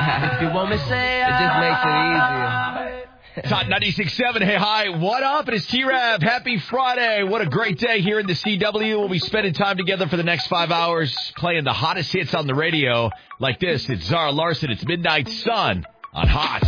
If you want me to say It just makes it easier. It's Hot 96.7. Hey, hi, what up? It is T-Rav. Happy Friday. What a great day here in the CW. We'll be spending time together for the next 5 hours playing the hottest hits on the radio like this. It's Zara Larson. It's Midnight Sun on Hot.